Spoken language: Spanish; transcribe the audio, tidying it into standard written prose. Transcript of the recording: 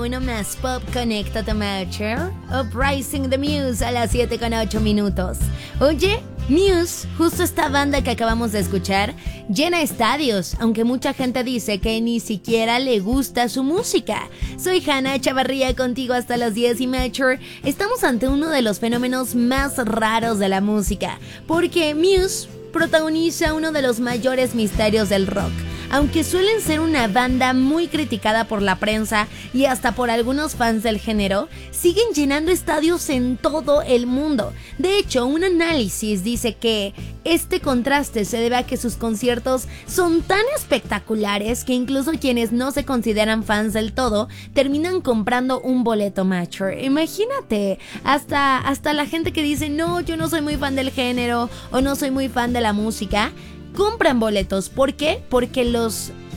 Uno más pop, conéctate Matcher. Uprising the Muse a las 7:08. Oye, Muse, justo esta banda que acabamos de escuchar, llena estadios, aunque mucha gente dice que ni siquiera le gusta su música. Soy Hannah Chavarría contigo hasta las 10 y Matcher. Estamos ante uno de los fenómenos más raros de la música, porque Muse protagoniza uno de los mayores misterios del rock. Aunque suelen ser una banda muy criticada por la prensa y hasta por algunos fans del género, siguen llenando estadios en todo el mundo. De hecho, un análisis dice que este contraste se debe a que sus conciertos son tan espectaculares que incluso quienes no se consideran fans del todo terminan comprando un boleto Matcher. Imagínate, hasta la gente que dice no, yo no soy muy fan del género o no soy muy fan de la música, compran boletos. ¿Por qué? Porque los